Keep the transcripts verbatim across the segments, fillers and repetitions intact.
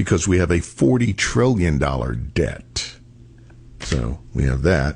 because we have a forty trillion dollars debt. So we have that.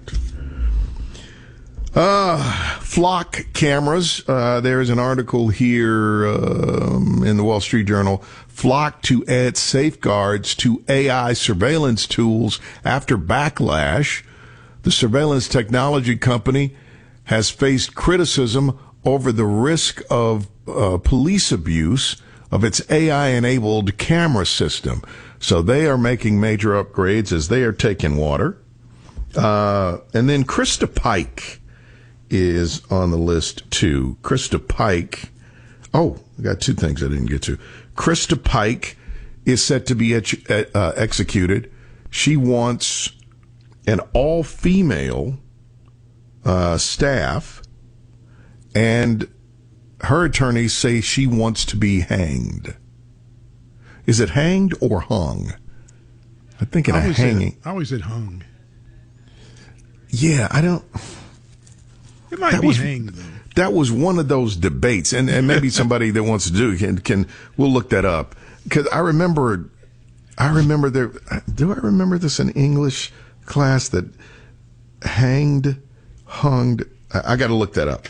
Uh, Flock cameras. Uh, there is an article here um, in the Wall Street Journal. Flock to add safeguards to A I surveillance tools after backlash. The surveillance technology company has faced criticism over the risk of uh, police abuse of its A I-enabled camera system. So they are making major upgrades as they are taking water. Uh, and then Krista Pike is on the list too. Krista Pike. Oh, I got two things I didn't get to. Krista Pike is set to be ex- uh, executed. She wants an all-female uh, staff, and her attorneys say she wants to be hanged. Is it hanged or hung? I'm thinking of hanging. Said, I always said hung. Yeah, I don't. It might that be was, hanged, though. That was one of those debates, and, and maybe somebody that wants to do can can we'll look that up, because I remember, I remember there. Do I remember this in English class that hanged, hung? I, I got to look that up.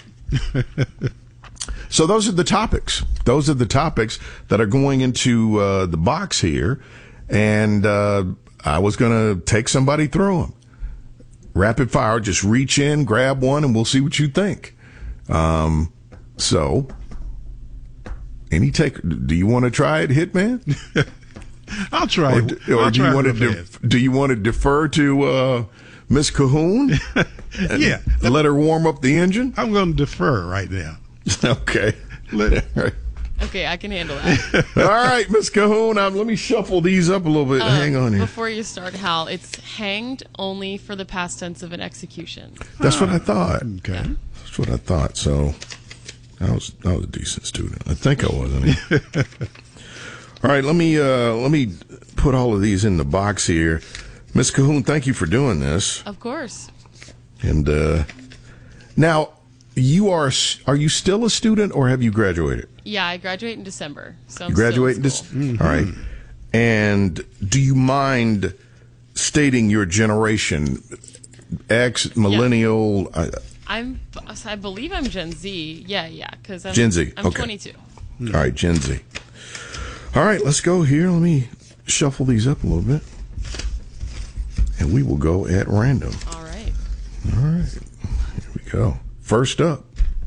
So those are the topics. Those are the topics that are going into uh, the box here, and uh, I was going to take somebody through them. Rapid fire, just reach in, grab one, and we'll see what you think. Um, so, any take? Do you want to try it, Hitman? I'll try or, it. Or I'll do try you want to? Def- do you want to defer to uh, Miss Cahoon? Yeah, let her warm up the engine. I'm going to defer right now. Okay. Let, Okay, I can handle that. All right, Miss Cahoon, um, let me shuffle these up a little bit. Um, Hang on here. Before you start, Hal, it's hanged only for the past tense of an execution. That's what I thought. Okay. Yeah. That's what I thought. So I was I was a decent student. I think I was. Anyway. All right, let me uh, let me put all of these in the box here. Miss Cahoon, thank you for doing this. Of course. And uh, now, you are are you still a student or have you graduated? Yeah, I graduate in December. So I'm You graduate in still in December. school. Mm-hmm. All right. And do you mind stating your generation? X, millennial. Yeah. I'm. I believe I'm Gen Z. Yeah, yeah. Because I'm Gen Z. I'm okay. twenty-two. All right, Gen Z. All right, let's go here. Let me shuffle these up a little bit, and we will go at random. All right. All right. Here we go. First up,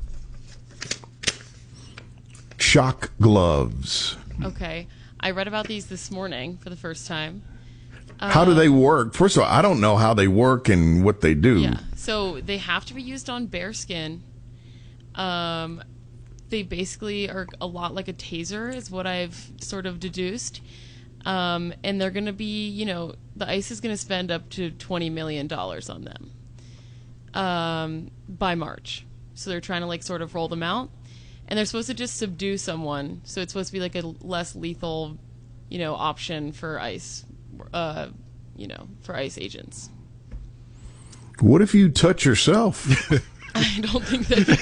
shock gloves. Okay. I read about these this morning for the first time. How do they work? First of all, I don't know how they work and what they do. Yeah. So they have to be used on bare skin. Um, they basically are a lot like a taser, is what I've sort of deduced. Um, and they're going to be, you know, the ICE is going to spend up to twenty million dollars on them um, by March. So they're trying to, like, sort of roll them out. And they're supposed to just subdue someone. So it's supposed to be, like, a less lethal, you know, option for ICE, uh, you know, for ICE agents. What if you touch yourself? I don't think that'd be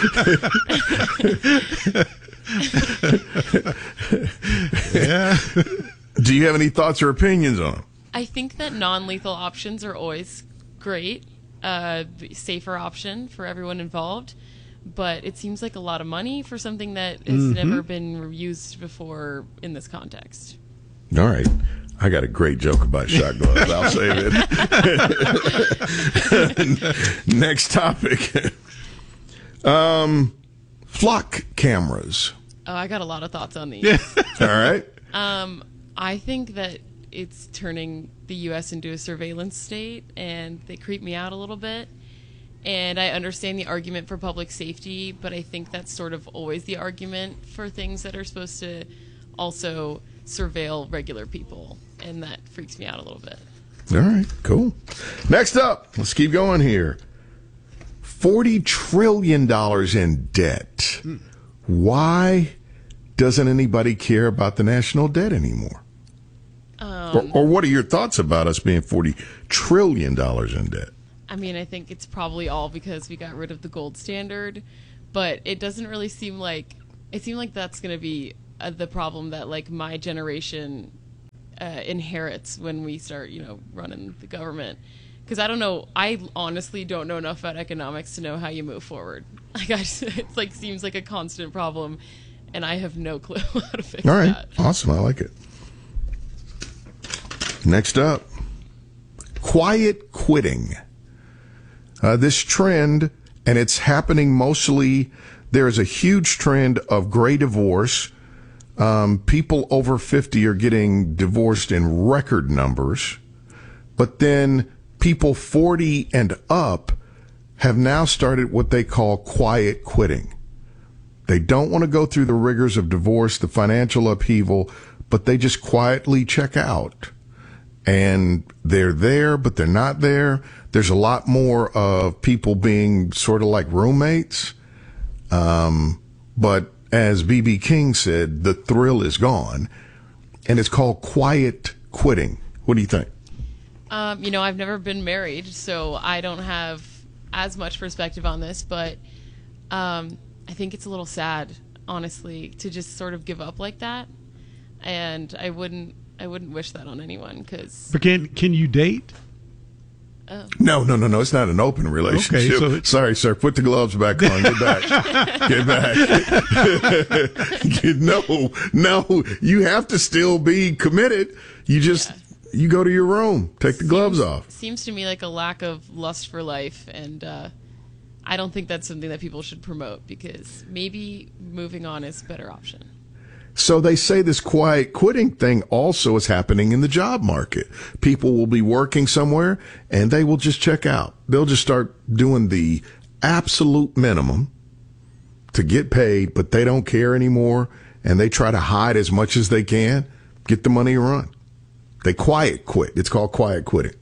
good. Yeah. Do you have any thoughts or opinions on them? I think that non-lethal options are always great, uh, safer option for everyone involved. But it seems like a lot of money for something that has mm-hmm. never been used before in this context. All right. I got a great joke about shock gloves. I'll save it. Next topic. Um, flock cameras. Oh, I got a lot of thoughts on these. All right. Um, I think that it's turning the U S into a surveillance state, and they creep me out a little bit. And I understand the argument for public safety, but I think that's sort of always the argument for things that are supposed to also surveil regular people, and that freaks me out a little bit. All right, cool. Next up, let's keep going here. forty trillion dollars in debt. Hmm. Why doesn't anybody care about the national debt anymore? Um, or, or what are your thoughts about us being forty trillion dollars in debt? I mean, I think it's probably all because we got rid of the gold standard, but it doesn't really seem like, it seemed like that's going to be uh, the problem that, like, my generation uh, inherits when we start, you know, running the government. Because I don't know, I honestly don't know enough about economics to know how you move forward. Like, I just, it's like seems like a constant problem, and I have no clue how to fix All right, that. awesome. I like it. Next up, quiet quitting. Uh, this trend, and it's happening mostly, there is a huge trend of gray divorce. Um, people over fifty are getting divorced in record numbers. But then people forty and up have now started what they call quiet quitting. They don't want to go through the rigors of divorce, the financial upheaval, but they just quietly check out. And they're there, but they're not there. There's a lot more of people being sort of like roommates. Um, but as B B King said, the thrill is gone. And it's called quiet quitting. What do you think? Um, you know, I've never been married, so I don't have as much perspective on this, but um, I think it's a little sad, honestly, to just sort of give up like that. And I wouldn't I wouldn't wish that on anyone, because... But can, can you date? Oh. No, no, no, no. It's not an open relationship. Okay, so Sorry, sir. Put the gloves back on. Get back. Get back. no, no. You have to still be committed. You just, yeah. you go to your room. Take the seems, gloves off. Seems to me like a lack of lust for life, and uh, I don't think that's something that people should promote, because maybe moving on is a better option. So they say this quiet quitting thing also is happening in the job market. People will be working somewhere and they will just check out. They'll just start doing the absolute minimum to get paid, but they don't care anymore, and they try to hide as much as they can, get the money and run. They quiet quit. It's called quiet quitting.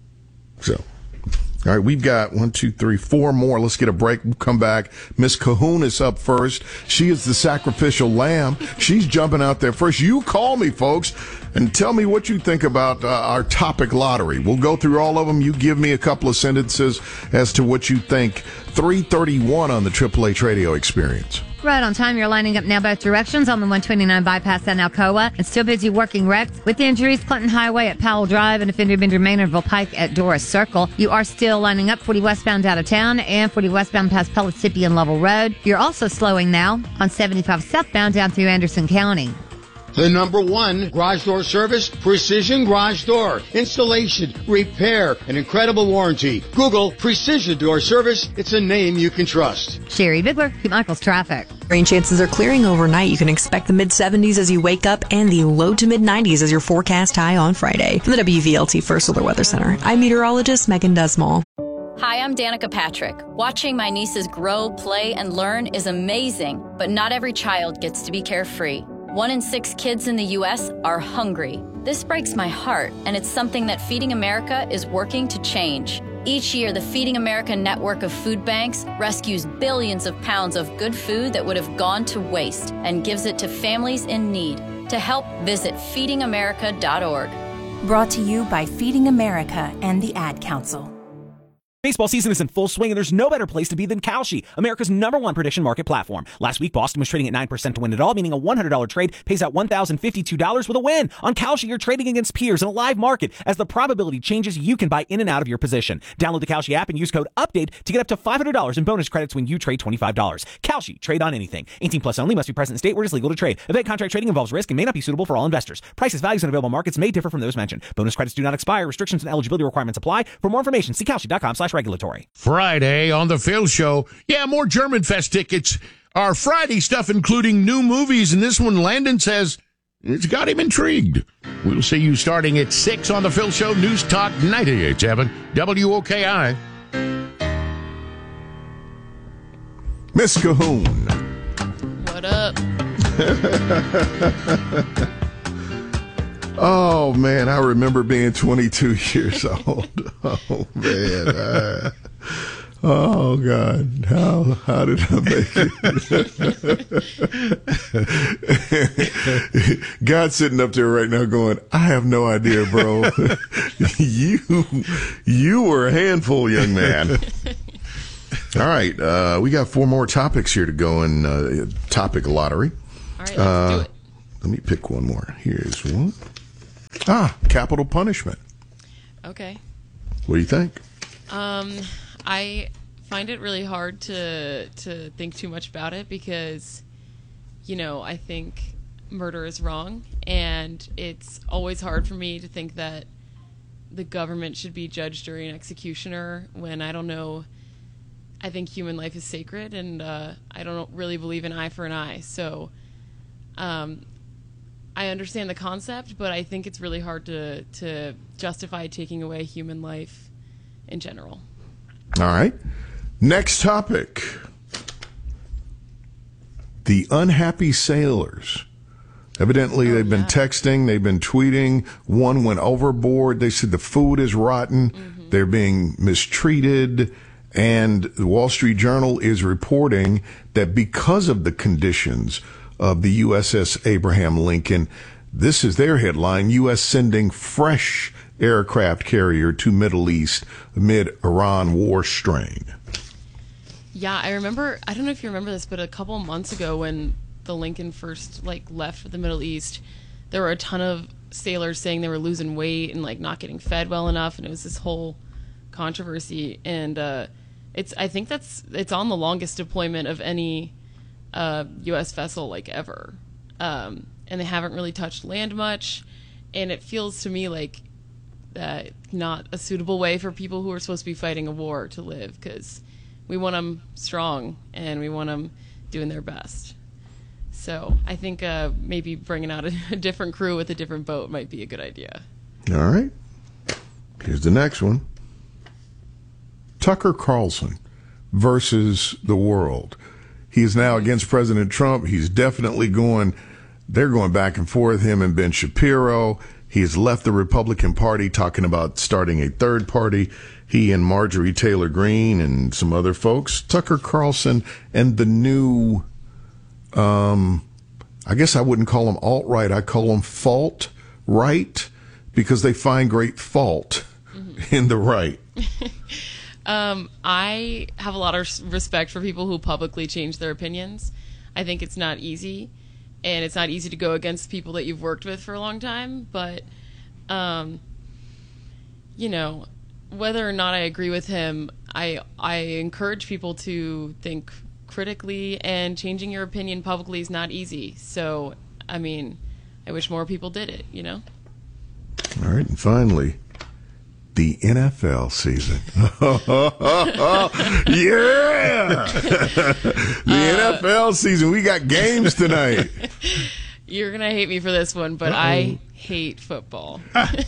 So, all right, we've got one, two, three, four more. Let's get a break. We'll come back. Miss Cahoon is up first. She is the sacrificial lamb. She's jumping out there first. You call me, folks, and tell me what you think about uh, our topic lottery. We'll go through all of them. You give me a couple of sentences as to what you think. three thirty-one on the Triple H Radio Experience. Right on time. You're lining up now both directions on the one twenty-nine bypass at Alcoa, and still busy working wrecks with injuries. Clinton Highway at Powell Drive and a fender bender Maynardville Pike at Doris Circle. You are still lining up forty westbound out of town and forty westbound past Pellissippi and Level Road. You're also slowing now on seventy-five southbound down through Anderson County. The number one garage door service, Precision Garage Door. Installation, repair, an incredible warranty. Google Precision Door Service. It's a name you can trust. Sherry Bigler, Michael's Traffic. Rain chances are clearing overnight. You can expect the mid seventies as you wake up and the low to mid nineties as your forecast high on Friday. From the W V L T First Solar Weather Center, I'm meteorologist Megan Desmall. Hi, I'm Danica Patrick. Watching my nieces grow, play, and learn is amazing, but not every child gets to be carefree. One in six kids in the U S are hungry. This breaks my heart, and it's something that Feeding America is working to change. Each year, the Feeding America network of food banks rescues billions of pounds of good food that would have gone to waste and gives it to families in need. To help, visit feeding america dot org. Brought to you by Feeding America and the Ad Council. Baseball season is in full swing, and there's no better place to be than Kalshi, America's number one prediction market platform. Last week, Boston was trading at nine percent to win it all, meaning a one hundred dollars trade pays out one thousand fifty-two dollars with a win. On Kalshi, you're trading against peers in a live market. As the probability changes, you can buy in and out of your position. Download the Kalshi app and use code UPDATE to get up to five hundred dollars in bonus credits when you trade twenty-five dollars. Kalshi, trade on anything. eighteen plus only, must be present in state where it is legal to trade. Event contract trading involves risk and may not be suitable for all investors. Prices, values, and available markets may differ from those mentioned. Bonus credits do not expire. Restrictions and eligibility requirements apply. For more information, see kalshi dot com slash regulatory. Friday on the Phil Show. Yeah, more German Fest tickets. Our Friday stuff, including new movies, and this one, Landon says it's got him intrigued. We'll see you starting at six on the Phil Show. News Talk ninety-eight point seven W O K I. Miss Cahoon. What up? Oh, man, I remember being twenty-two years old. Oh, man. Uh, oh, God. How how did I make it? God's sitting up there right now going, I have no idea, bro. you, you were a handful, young man. All right. Uh, we got four more topics here to go in uh, topic lottery. All right, let's uh, do it. Let me pick one more. Here's one. Ah, capital punishment. Okay. What do you think? Um, I find it really hard to to think too much about it because, you know, I think murder is wrong, and it's always hard for me to think that the government should be judge, jury, and executioner when I don't know. I think human life is sacred, and uh, I don't really believe in eye for an eye. So um, I understand the concept, but I think it's really hard to, to justify taking away human life in general. All right. Next topic. The unhappy sailors. Evidently, Oh, they've been yeah. texting, they've been tweeting. One went overboard. They said the food is rotten. Mm-hmm. They're being mistreated. And the Wall Street Journal is reporting that because of the conditions of the U S S Abraham Lincoln, this is their headline, U S sending fresh aircraft carrier to Middle East amid Iran war strain. Yeah, I remember, I don't know if you remember this, but a couple of months ago when the Lincoln first like left for the Middle East, there were a ton of sailors saying they were losing weight and like not getting fed well enough, and it was this whole controversy. And uh, it's I think that's it's on the longest deployment of any uh, U S vessel like ever, um, and they haven't really touched land much, and it feels to me like that not a suitable way for people who are supposed to be fighting a war to live, because we want them strong and we want them doing their best. So I think uh, maybe bringing out a, a different crew with a different boat might be a good idea. All right. Here's the next one. Tucker Carlson versus the world. He is now against President Trump. He's definitely going, they're going back and forth, him and Ben Shapiro. He has left the Republican Party, talking about starting a third party. He and Marjorie Taylor Greene and some other folks. Tucker Carlson and the new, um, I guess I wouldn't call them alt-right. I call them fault-right, because they find great fault mm-hmm. in the right. um, I have a lot of respect for people who publicly change their opinions. I think it's not easy. And it's not easy to go against people that you've worked with for a long time. But, um, you know, whether or not I agree with him, I I encourage people to think critically, and changing your opinion publicly is not easy. So, I mean, I wish more people did it, you know? All right. And finally, the N F L season. Yeah! The uh, N F L season. We got games tonight. You're going to hate me for this one, but Uh-oh. I hate football.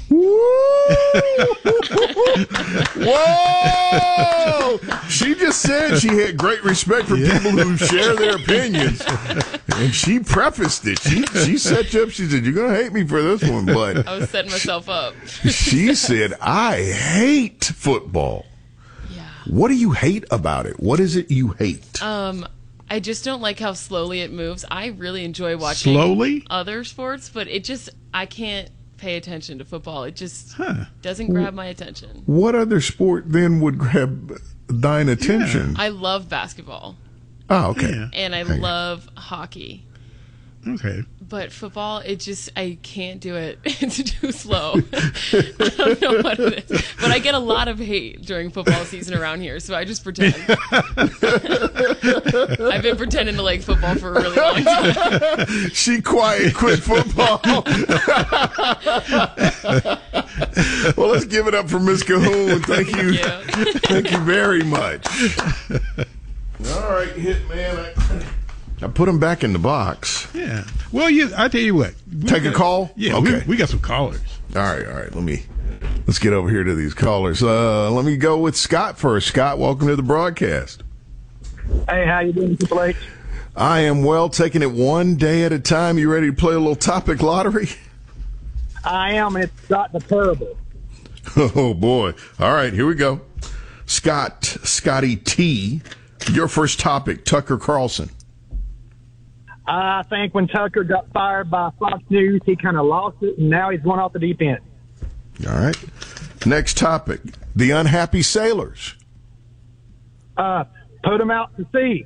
Whoa! She just said she had great respect for yeah. people who share their opinions. And she prefaced it. She she set you up. She said, you're going to hate me for this one. But I was setting myself up. She said, I hate football. Yeah. What do you hate about it? What is it you hate? Um, I just don't like how slowly it moves. I really enjoy watching slowly? other sports, but it just, I can't pay attention to football. It just huh. doesn't grab my attention. What other sport then would grab thine attention? Yeah. I love basketball. Oh, okay. Yeah. And I okay. love hockey. Okay. But football, it just, I can't do it. It's too slow. I don't know what it is. But I get a lot of hate during football season around here, so I just pretend. I've been pretending to like football for a really long time. She quiet quit football. Well, let's give it up for Miz Cahoon. Thank you. Thank you, Thank you very much. All right, Hitman. I- I put them back in the box. Yeah. Well, you. I tell you what. Take got, a call. Yeah. Okay. We, we got some callers. All right. All right. Let me. Let's get over here to these callers. Uh, let me go with Scott first. Scott, welcome to the broadcast. Hey, how you doing, Triple H? I am well. Taking it one day at a time. You ready to play a little topic lottery? I am, and it's got the parable. Oh boy! All right. Here we go. Scott, Scotty T. Your first topic. Tucker Carlson. I think when Tucker got fired by Fox News, he kind of lost it, and now he's going off the deep end. All right. Next topic. The unhappy sailors. Uh, put them out to sea.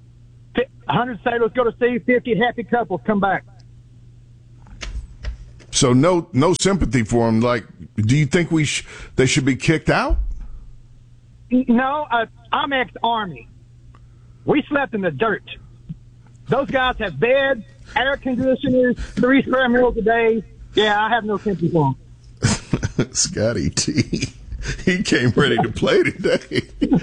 one hundred sailors go to sea, fifty happy couples come back. So no no sympathy for them. Like, do you think we sh- they should be kicked out? No, uh, I'm ex-Army. We slept in the dirt. Those guys have beds, air conditioners, three square meals a day. Yeah, I have no sympathy for them. Scotty T. He came ready to play today.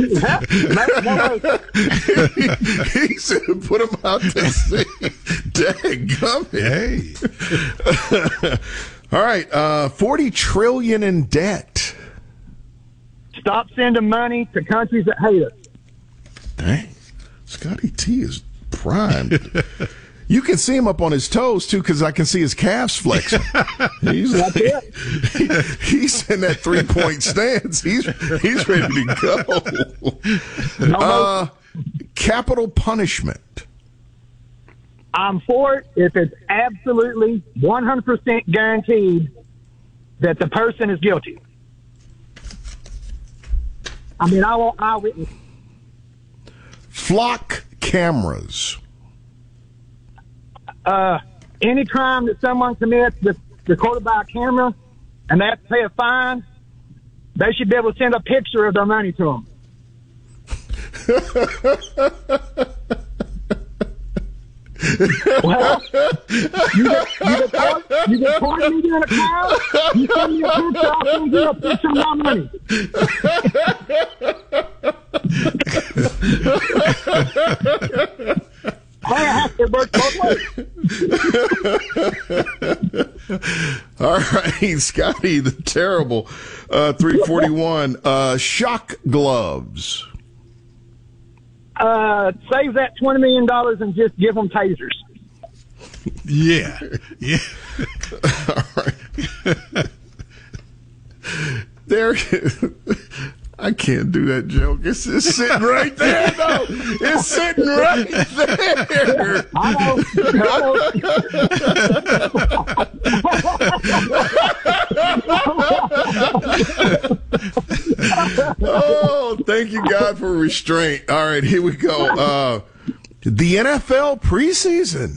he, he said, put him out to sea. Dadgummit. Hey. All right. Uh, forty trillion dollars in debt. Stop sending money to countries that hate us. Dang. Scotty T is primed. You can see him up on his toes, too, because I can see his calves flexing. He's, like, he, he's in that three-point stance. He's he's ready to go. Uh, capital punishment. I'm for it if it's absolutely one hundred percent guaranteed that the person is guilty. I mean, I want eyewitness. Flock cameras. Uh, any crime that someone commits that's recorded by a camera and they have to pay a fine, they should be able to send a picture of their money to them. Well, you get, you get caught, you get caught me doing a crime, you send me a picture, I'll send you a picture of my money. All right, Scotty the Terrible, uh, three forty-one. Uh, shock gloves. Uh, save that twenty million dollars and just give them tasers. Yeah. Yeah. All right. There. I can't do that joke. It's, it's sitting right there, though. It's sitting right there. I know. I know. Oh, thank you, God, for restraint. All right, here we go. Uh, the N F L preseason.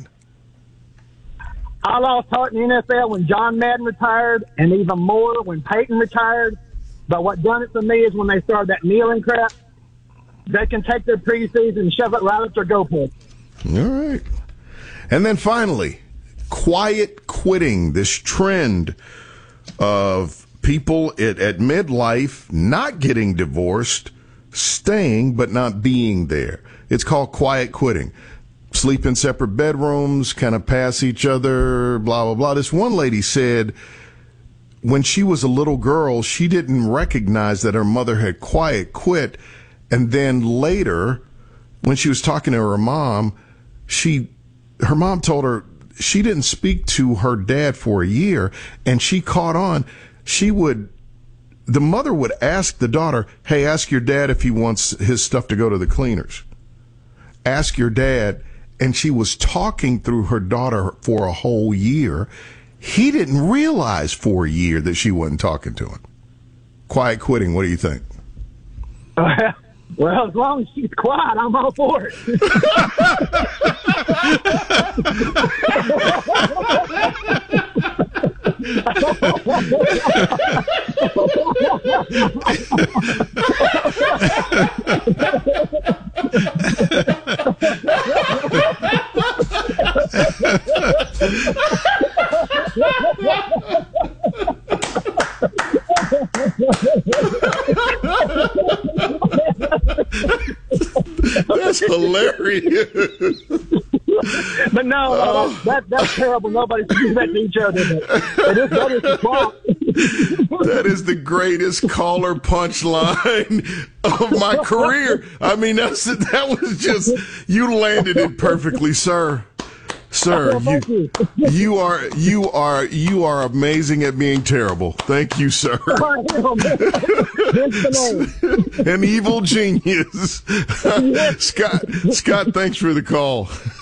I lost heart in the N F L when John Madden retired, and even more when Peyton retired. But what done it for me is when they started that kneeling crap. They can take their preseason and shove it right up their GoPro. All right. And then finally, quiet quitting, this trend of people at, at midlife not getting divorced, staying but not being there. It's called quiet quitting. Sleep in separate bedrooms, kind of pass each other, blah, blah, blah. This one lady said when she was a little girl, she didn't recognize that her mother had quiet quit. And then later, when she was talking to her mom, she, her mom told her she didn't speak to her dad for a year, and she caught on. She would, the mother would ask the daughter, hey, ask your dad if he wants his stuff to go to the cleaners. Ask your dad. And she was talking through her daughter for a whole year. He didn't realize for a year that she wasn't talking to him. Quiet quitting, what do you think? Uh, well, as long as she's quiet, I'm all for it. That's hilarious. But no, uh, that, that, that's terrible. Nobody should do that to each other. It is better to talk. That is the greatest caller punchline of my career. I mean, that's, that was just, you landed it perfectly, sir. Sir, you, you are you are you are amazing at being terrible. Thank you, sir. An evil genius. Scott Scott, thanks for the call.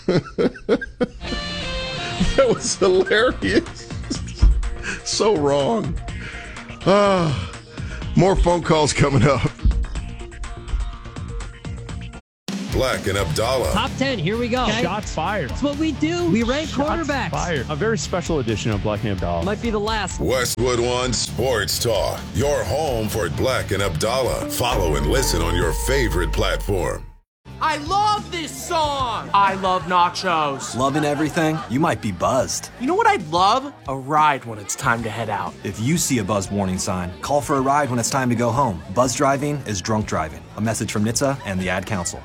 That was hilarious. So wrong. Ah, more phone calls coming up. Black and Abdallah. Top ten, here we go. Okay. Shots fired. That's what we do. We rank Shots quarterbacks. Fired. A very special edition of Black and Abdallah. Might be the last. Westwood One Sports Talk, your home for Black and Abdallah. Follow and listen on your favorite platform. I love this song. I love nachos. Loving everything? You might be buzzed. You know what I'd love? A ride when it's time to head out. If you see a buzz warning sign, call for a ride when it's time to go home. Buzz driving is drunk driving. A message from N H T S A and the Ad Council.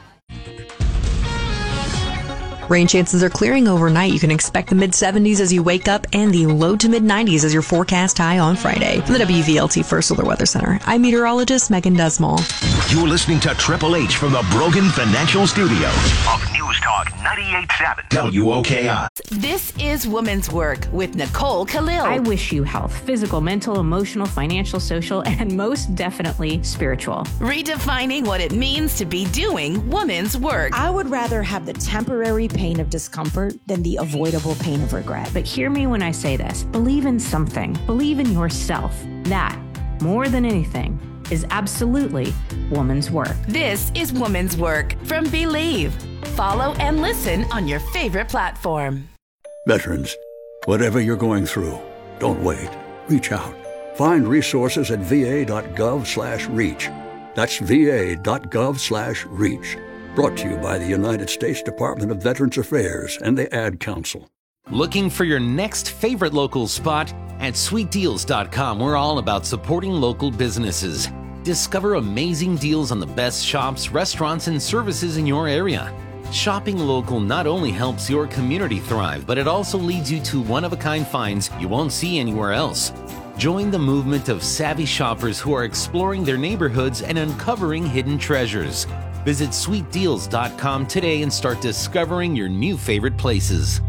Rain chances are clearing overnight. You can expect the mid seventies as you wake up and the low to mid nineties as your forecast high on Friday. From the W V L T First Solar Weather Center, I'm meteorologist Megan Desmall. You're listening to Triple H from the Brogan Financial Studios of News Talk ninety-eight point seven W O K I. This is Women's Work with Nicole Khalil. I wish you health, physical, mental, emotional, financial, social, and most definitely spiritual. Redefining what it means to be doing women's work. I would rather have the temporary pain of discomfort than the avoidable pain of regret. But hear me when I say this. Believe in something. Believe in yourself. That, more than anything, is absolutely woman's work. This is Woman's Work from Believe. Follow and listen on your favorite platform. Veterans, whatever you're going through, don't wait. Reach out. Find resources at va.gov slash reach. That's va.gov slash reach. Brought to you by the United States Department of Veterans Affairs and the Ad Council. Looking for your next favorite local spot? At sweet deals dot com, we're all about supporting local businesses. Discover amazing deals on the best shops, restaurants, and services in your area. Shopping local not only helps your community thrive, but it also leads you to one-of-a-kind finds you won't see anywhere else. Join the movement of savvy shoppers who are exploring their neighborhoods and uncovering hidden treasures. Visit sweet deals dot com today and start discovering your new favorite places.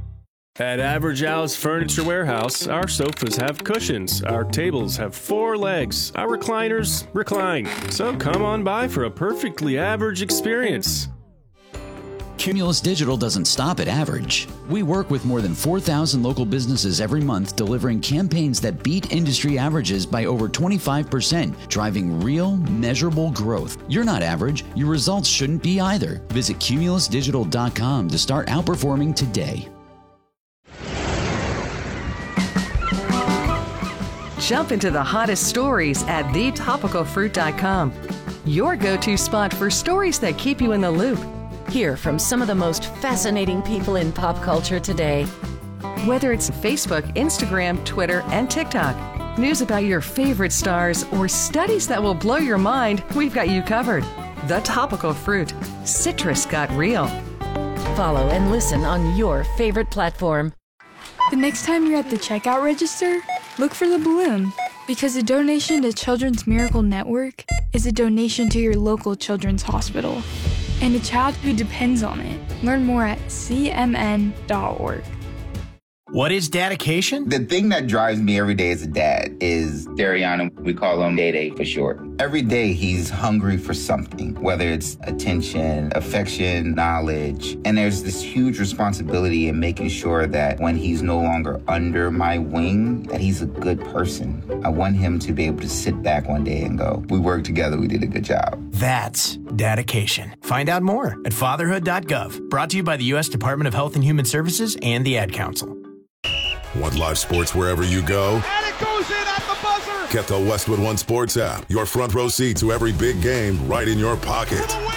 At Average Al's Furniture Warehouse, our sofas have cushions, our tables have four legs, our recliners recline. So come on by for a perfectly average experience. Cumulus Digital doesn't stop at average. We work with more than four thousand local businesses every month, delivering campaigns that beat industry averages by over twenty-five percent, driving real, measurable growth. You're not average. Your results shouldn't be either. Visit cumulus digital dot com to start outperforming today. Jump into the hottest stories at the topical fruit dot com. Your go-to spot for stories that keep you in the loop. Hear from some of the most fascinating people in pop culture today. Whether it's Facebook, Instagram, Twitter, and TikTok, news about your favorite stars, or studies that will blow your mind, we've got you covered. The Topical Fruit. Citrus got real. Follow and listen on your favorite platform. The next time you're at the checkout register, look for the balloon, because a donation to Children's Miracle Network is a donation to your local children's hospital and a child who depends on it. Learn more at c m n dot org. What is dedication? The thing that drives me every day as a dad is Dariana. We call him Day Day for short. Every day he's hungry for something, whether it's attention, affection, knowledge. And there's this huge responsibility in making sure that when he's no longer under my wing, that he's a good person. I want him to be able to sit back one day and go, we worked together, we did a good job. That's dedication. Find out more at fatherhood dot gov. Brought to you by the U S Department of Health and Human Services and the Ad Council. Want live sports wherever you go? And it goes in at the buzzer. Get the Westwood One Sports app. Your front row seat to every big game right in your pocket.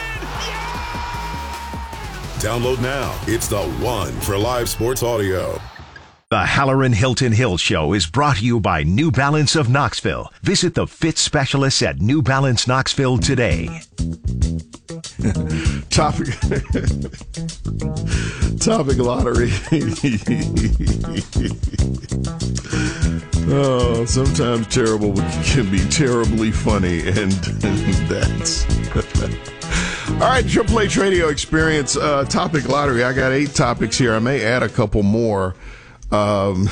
Yeah! Download now. It's the one for live sports audio. The Halloran Hilton Hill Show is brought to you by New Balance of Knoxville. Visit the fit specialists at New Balance Knoxville today. Topic Topic lottery. Oh, sometimes terrible can be terribly funny, and that's all right. Triple H Radio Experience uh, Topic Lottery. I got eight topics here. I may add a couple more. Um,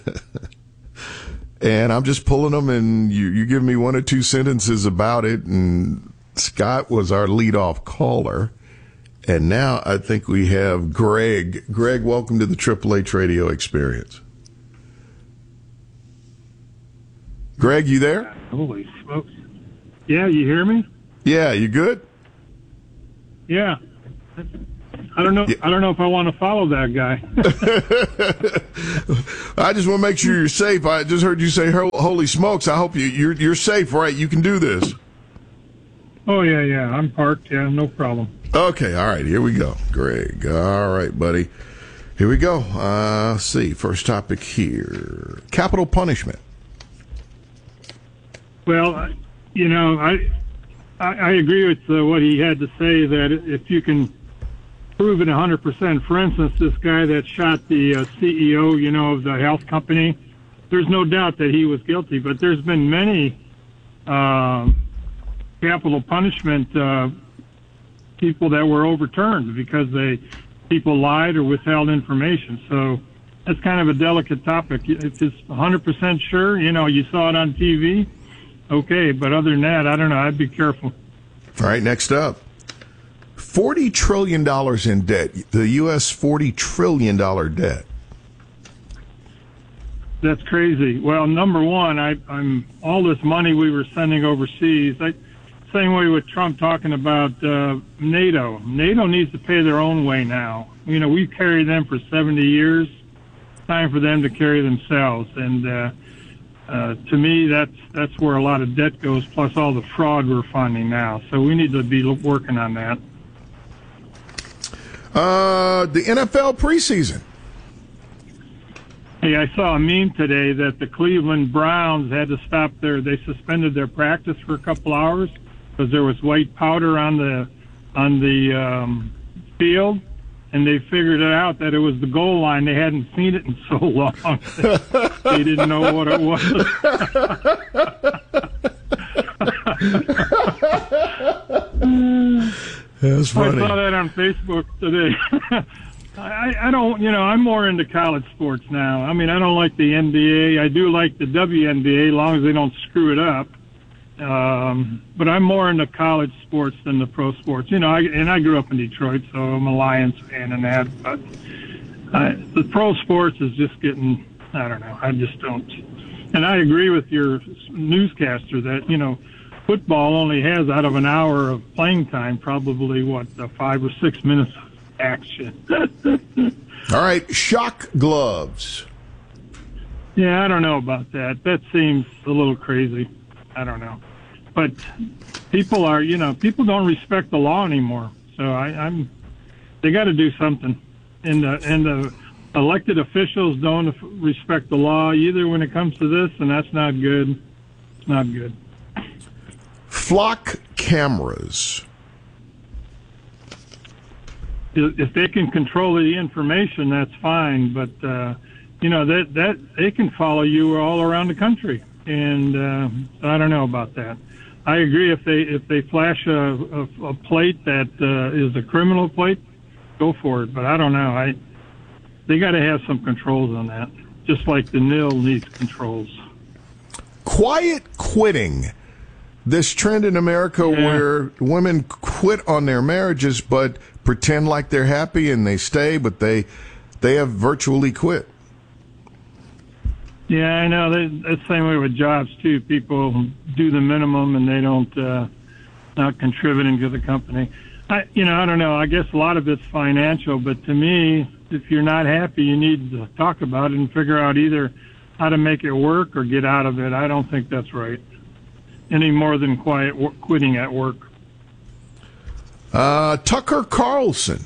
and I'm just pulling them, and you, you give me one or two sentences about it. And Scott was our leadoff caller. And now I think we have Greg. Greg, welcome to the Triple H Radio Experience. Greg, you there? Holy smokes. Yeah, you hear me? Yeah, you good? Yeah. I don't know. I don't know if I want to follow that guy. I just want to make sure you're safe. I just heard you say, "Holy smokes!" I hope you you're you're safe, right? You can do this. Oh yeah, yeah. I'm parked. Yeah, no problem. Okay, all right. Here we go, Greg. All right, buddy. Here we go. Uh, let's see. First topic here: capital punishment. Well, you know, I I, I agree with uh, what he had to say, that if you can prove it one hundred percent. For instance, this guy that shot the uh, C E O, you know, of the health company, there's no doubt that he was guilty. But there's been many uh, capital punishment uh, people that were overturned because they people lied or withheld information. So that's kind of a delicate topic. If it's one hundred percent sure, you know, you saw it on T V, okay. But other than that, I don't know. I'd be careful. All right, next up. forty trillion dollars in debt. The U S forty trillion dollars debt. That's crazy. Well, number one, I, I'm all this money we were sending overseas. I, same way with Trump talking about uh, NATO. NATO needs to pay their own way now. You know, we've carried them for seventy years. It's time for them to carry themselves. And uh, uh, to me, that's that's where a lot of debt goes, plus all the fraud we're finding now. So we need to be working on that. Uh, the N F L preseason. Hey, I saw a meme today that the Cleveland Browns had to stop their, they suspended their practice for a couple hours because there was white powder on the on the um, field, and they figured it out that it was the goal line. They hadn't seen it in so long. They didn't know what it was. That's funny. I saw that on Facebook today. I, I don't, you know, I'm more into college sports now. I mean, I don't like the N B A. I do like the W N B A, as long as they don't screw it up. Um, but I'm more into college sports than the pro sports. You know, I, and I grew up in Detroit, so I'm a Lions fan and that. But I, the pro sports is just getting, I don't know, I just don't. And I agree with your newscaster that, you know, football only has, out of an hour of playing time, probably, what, uh, five or six minutes of action. All right, shock gloves. Yeah, I don't know about that. That seems a little crazy. I don't know. But people are, you know, people don't respect the law anymore. So I, I'm, they got to do something. And the, and the elected officials don't respect the law either when it comes to this, and that's not good. It's not good. Flock cameras. If they can control the information, that's fine. But uh, you know that that they can follow you all around the country, and uh, I don't know about that. I agree. If they if they flash a, a, a plate that uh, is a criminal plate, go for it. But I don't know. I they got to have some controls on that, just like the N I L needs controls. Quiet quitting. This trend in America yeah. where women quit on their marriages but pretend like they're happy and they stay, but they they have virtually quit. Yeah, I know. That's the same way with jobs, too. People do the minimum and they don't, uh, not contributing to the company. I, you know, I don't know. I guess a lot of it's financial, but to me, if you're not happy, you need to talk about it and figure out either how to make it work or get out of it. I don't think that's right. Any more than quiet quitting at work. Uh, Tucker Carlson.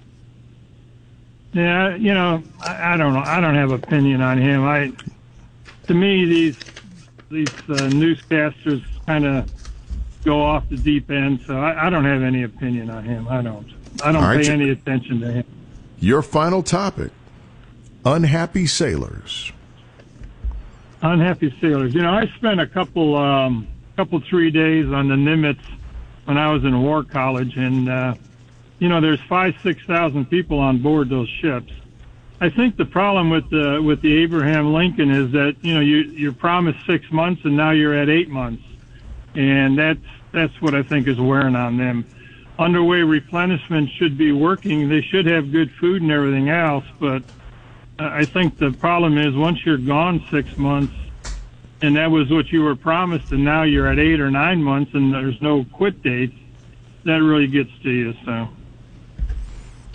Yeah, you know, I, I don't know. I don't have opinion on him. I, to me, these these uh, newscasters kind of go off the deep end. So I, I don't have any opinion on him. I don't. I don't right, pay any attention to him. Your final topic: unhappy sailors. Unhappy sailors. You know, I spent a couple. Um, couple three days on the Nimitz when I was in War College, and uh, you know, there's five six thousand people on board those ships. I think the problem with the with the Abraham Lincoln is that, you know, you you're promised six months and now you're at eight months, and that's that's what I think is wearing on them. Underway replenishment should be working. They should have good food and everything else, but I think the problem is once you're gone six months. And that was what you were promised, and now you're at eight or nine months, and there's no quit dates. That really gets to you. So,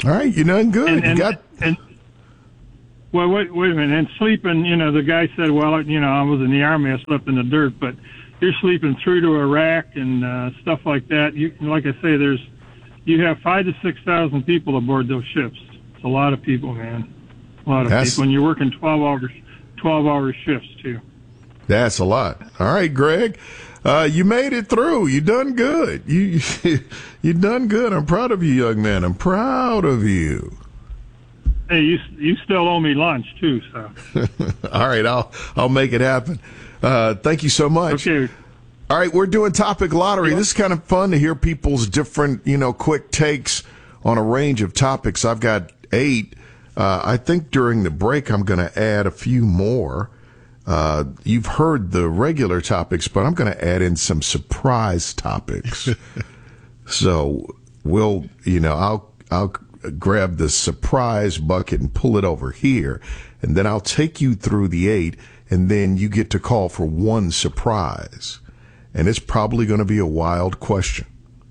All right, you're doing good. And, and, you got. And, well, wait, wait a minute. And sleeping, you know, the guy said, well, you know, I was in the Army, I slept in the dirt, but you're sleeping through to Iraq and uh, stuff like that. You, like I say, there's, you have five to six thousand people aboard those ships. It's a lot of people, man. A lot of That's, people. And you're working twelve hours, twelve hour shifts too. That's a lot. All right, Greg, uh, you made it through. You done good. You you done good. I'm proud of you, young man. I'm proud of you. Hey, you you still owe me lunch too, so. All right, I'll I'll make it happen. Uh, thank you so much. Okay. All right, we're doing topic lottery. This is kind of fun to hear people's different, you know, quick takes on a range of topics. I've got eight. Uh, I think during the break I'm going to add a few more. Uh, you've heard the regular topics, but I'm going to add in some surprise topics. So we'll, you know, I'll I'll grab the surprise bucket and pull it over here, and then I'll take you through the eight, and then you get to call for one surprise. And it's probably going to be a wild question.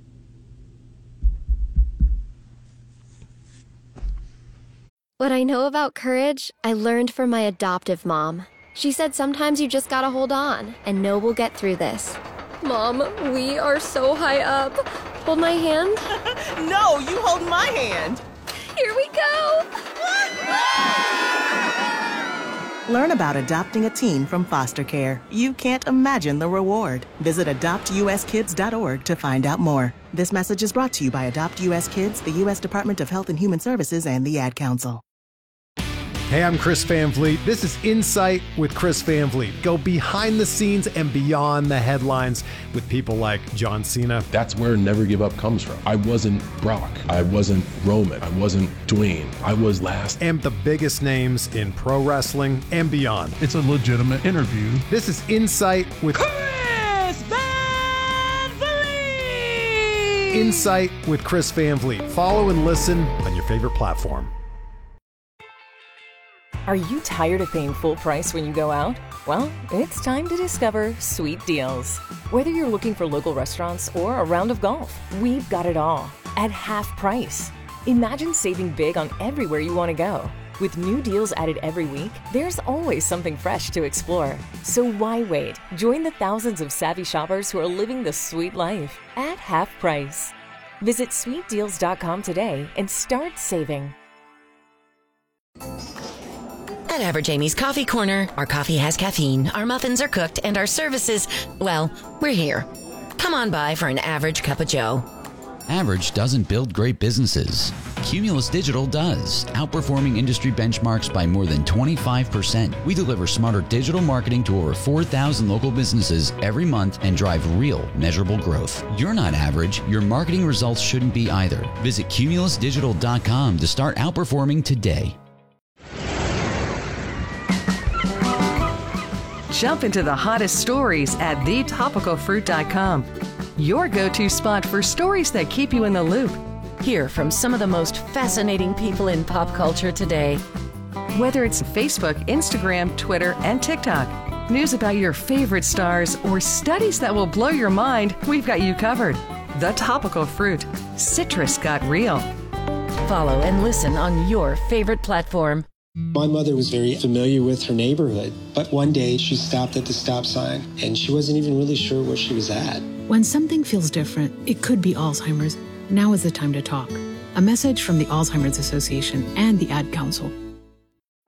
What I know about courage, I learned from my adoptive mom. She said sometimes you just gotta hold on and know we'll get through this. Mom, we are so high up. Hold my hand. No, you hold my hand. Here we go. Learn about adopting a teen from foster care. You can't imagine the reward. Visit adopt u s kids dot org to find out more. This message is brought to you by Adopt U S Kids, the U S Department of Health and Human Services, and the Ad Council. Hey, I'm Chris Van Vliet. This is Insight with Chris Van Vliet. Go behind the scenes and beyond the headlines with people like John Cena. That's where Never Give Up comes from. I wasn't Brock. I wasn't Roman. I wasn't Dwayne. I was last. And the biggest names in pro wrestling and beyond. It's a legitimate interview. This is Insight with Chris Van Vliet! Insight with Chris Van Vliet. Follow and listen on your favorite platform. Are you tired of paying full price when you go out? Well, it's time to discover Sweet Deals. Whether you're looking for local restaurants or a round of golf, we've got it all at half price. Imagine saving big on everywhere you want to go. With new deals added every week, there's always something fresh to explore. So why wait? Join the thousands of savvy shoppers who are living the sweet life at half price. Visit sweet deals dot com today and start saving. At Average Amy's Coffee Corner, our coffee has caffeine, our muffins are cooked, and our services, well, we're here. Come on by for an average cup of joe. Average doesn't build great businesses. Cumulus Digital does, outperforming industry benchmarks by more than twenty-five percent. We deliver smarter digital marketing to over four thousand local businesses every month and drive real, measurable growth. You're not average. Your marketing results shouldn't be either. Visit cumulus digital dot com to start outperforming today. Jump into the hottest stories at the topical fruit dot com. Your go-to spot for stories that keep you in the loop. Hear from some of the most fascinating people in pop culture today. Whether it's Facebook, Instagram, Twitter, and TikTok, news about your favorite stars, or studies that will blow your mind, we've got you covered. The Topical Fruit. Citrus got real. Follow and listen on your favorite platform. My mother was very familiar with her neighborhood, but one day she stopped at the stop sign and she wasn't even really sure where she was at. When something feels different, it could be Alzheimer's. Now is the time to talk. A message from the Alzheimer's Association and the Ad Council.